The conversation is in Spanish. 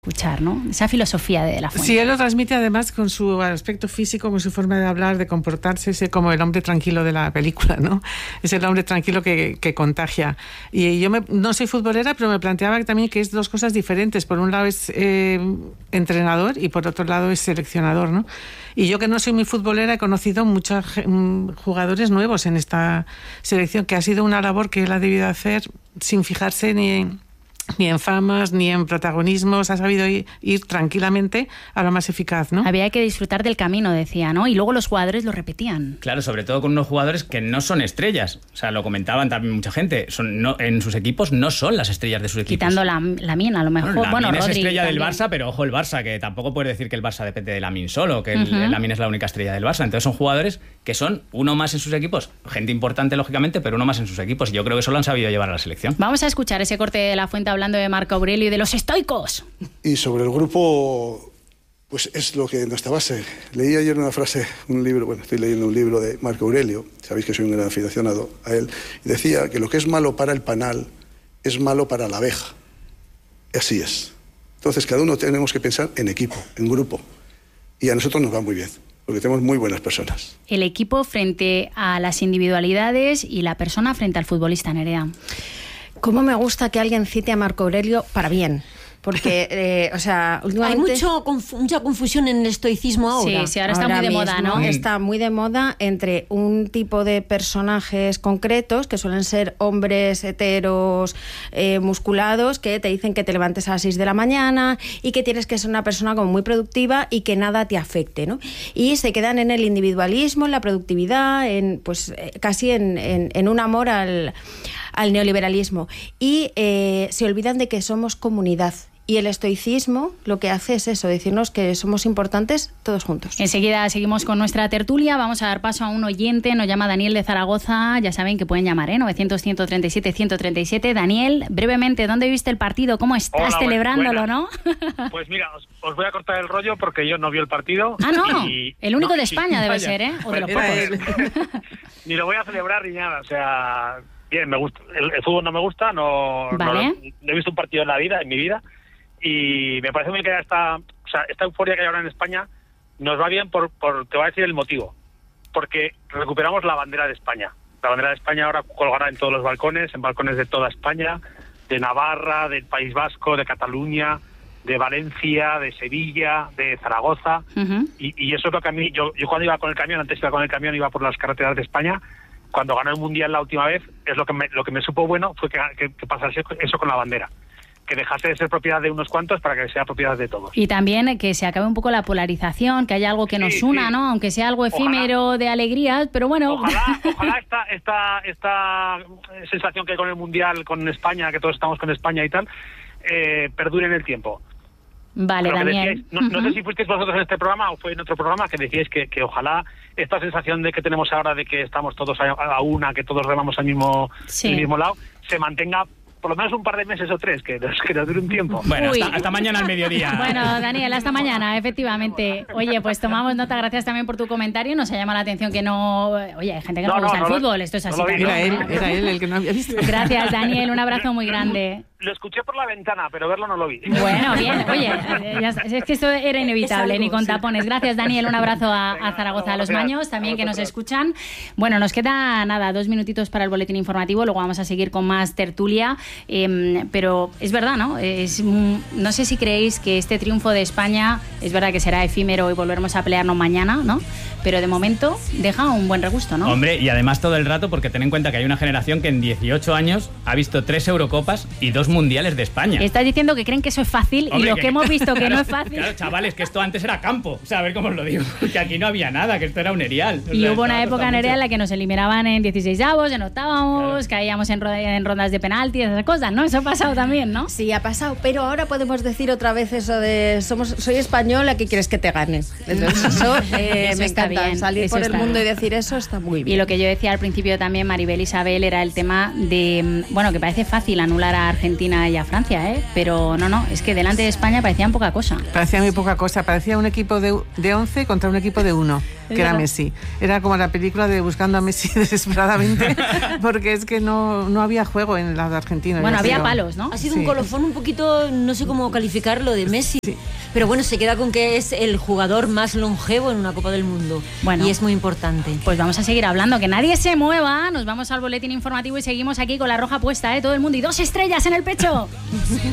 escuchar, ¿no? Esa filosofía de la Fuente. Sí, él lo transmite además con su aspecto físico, con su forma de hablar, de comportarse, es como el hombre tranquilo de la película, ¿no? Es el hombre tranquilo que contagia. Y yo no soy futbolera, pero me planteaba también que es dos cosas diferentes. Por un lado es entrenador y por otro lado es seleccionador, ¿no? Y yo, que no soy muy futbolera, he conocido muchos jugadores nuevos en esta selección, que ha sido una labor que él ha debido hacer sin fijarse ni en famas, ni en protagonismos. Ha sabido ir tranquilamente a lo más eficaz, ¿no? Había que disfrutar del camino, decía, ¿no? Y luego los jugadores lo repetían. Claro, sobre todo con unos jugadores que no son estrellas. O sea, lo comentaban también mucha gente. En sus equipos no son las estrellas de sus equipos. Quitando Lamine, a lo mejor. Lamine es Rodri estrella también del Barça, pero ojo el Barça, que tampoco puede decir que el Barça depende de Lamine solo, que Lamine es la única estrella del Barça. Entonces son jugadores que son uno más en sus equipos. Gente importante, lógicamente, pero uno más en sus equipos. Y yo creo que eso lo han sabido llevar a la selección. Vamos a escuchar ese corte de La Fuente hablando de Marco Aurelio y de los estoicos. Y sobre el grupo, pues es lo que nuestra base. Leí ayer una frase, estoy leyendo un libro de Marco Aurelio, sabéis que soy un gran aficionado a él, y decía que lo que es malo para el panal es malo para la abeja. Así es. Entonces cada uno tenemos que pensar en equipo, en grupo, y a nosotros nos va muy bien, porque tenemos muy buenas personas. El equipo frente a las individualidades y la persona frente al futbolista, Nerea. Cómo me gusta que alguien cite a Marco Aurelio para bien. Porque, últimamente... Hay mucha confusión en el estoicismo ahora. Sí, ahora está muy de moda, ¿no? Está muy de moda entre un tipo de personajes concretos, que suelen ser hombres heteros, musculados, que te dicen que te levantes a las 6 de la mañana y que tienes que ser una persona como muy productiva y que nada te afecte, ¿no? Y se quedan en el individualismo, en la productividad, casi en un amor al neoliberalismo. Y se olvidan de que somos comunidad. Y el estoicismo lo que hace es eso, decirnos que somos importantes todos juntos. Enseguida seguimos con nuestra tertulia. Vamos a dar paso a un oyente. Nos llama Daniel de Zaragoza. Ya saben que pueden llamar, 900-137-137. Daniel, brevemente, ¿dónde viste el partido? ¿Cómo estás celebrándolo, no? Pues mira, os voy a cortar el rollo porque yo no vi el partido. Ah, no. El único de España debe ser, ¿eh? O de los pocos. Ni lo voy a celebrar ni nada. O sea, bien, me gusta. El fútbol no me gusta. No he visto un partido en mi vida. Y me parece muy que esta euforia que hay ahora en España nos va bien te voy a decir el motivo. Porque recuperamos la bandera de España. La bandera de España ahora colgará en todos los balcones, en balcones de toda España, de Navarra, del País Vasco, de Cataluña, de Valencia, de Sevilla, de Zaragoza. Y eso es lo que a mí, yo cuando iba con el camión, iba por las carreteras de España. Cuando ganó el Mundial la última vez, es lo que me supo bueno fue que pasase eso con la bandera. Que dejase de ser propiedad de unos cuantos para que sea propiedad de todos. Y también que se acabe un poco la polarización, que haya algo que nos una, ¿no? Aunque sea algo efímero, de alegrías, pero bueno. Ojalá esta sensación que hay con el Mundial, con España, que todos estamos con España y tal, perdure en el tiempo. Vale, Daniel. Decíais, no sé si fuisteis vosotros en este programa o fue en otro programa que decíais que ojalá esta sensación de que tenemos ahora de que estamos todos a una, que todos remamos al mismo lado, se mantenga por lo menos un par de meses o 3, que nos dure un tiempo. Bueno, hasta mañana al mediodía. Bueno, Daniel, hasta mañana, efectivamente. Oye, pues tomamos nota, gracias también por tu comentario. Nos ha llamado la atención que no... Oye, hay gente que no le gusta el fútbol, esto es así. Era él el que no había visto. Gracias, Daniel, un abrazo muy grande. Lo escuché por la ventana, pero verlo no lo vi. Bueno, bien, oye, es que esto era inevitable, ni con tapones. Gracias, Daniel, un abrazo a Zaragoza, a los Maños, también que nos escuchan. Bueno, nos queda 2 minutitos para el boletín informativo, luego vamos a seguir con más tertulia, pero es verdad, ¿no? No sé si creéis que este triunfo de España, es verdad que será efímero y volveremos a pelearnos mañana, ¿no? Pero de momento deja un buen regusto, ¿no? Hombre, y además todo el rato, porque ten en cuenta que hay una generación que en 18 años ha visto 3 Eurocopas y 2 mundiales de España. Estás diciendo que creen que eso es fácil. Hombre, y lo que hemos visto que no es fácil. Claro, chavales, que esto antes era campo. O sea, a ver cómo os lo digo. Que aquí no había nada, que esto era un erial. Y hubo una época, Nerea, en la que nos eliminaban en 16avos, en octavos, caíamos en rondas de penalti, esas cosas, ¿no? Eso ha pasado también, ¿no? Sí, ha pasado, pero ahora podemos decir otra vez eso de soy española, ¿qué quieres que te gane? Entonces eso me encanta. Bien, salir por el mundo y decir eso está muy bien. Y lo que yo decía al principio también, Maribel, Isabel, era el tema de, bueno, que parece fácil anular a Argentina y a Francia, pero no, es que delante de España parecían poca cosa. Parecía muy poca cosa, parecía un equipo de 11 contra un equipo de 1. que era Messi. Era como la película de Buscando a Messi desesperadamente, porque es que no había juego en el lado argentino. Bueno, había palos, ¿no? Ha sido un colofón un poquito, no sé cómo calificarlo, de Messi. Sí. Pero bueno, se queda con que es el jugador más longevo en una Copa del Mundo. Bueno, y es muy importante. Pues vamos a seguir hablando, que nadie se mueva. Nos vamos al boletín informativo y seguimos aquí con la roja puesta, todo el mundo. Y 2 estrellas en el pecho.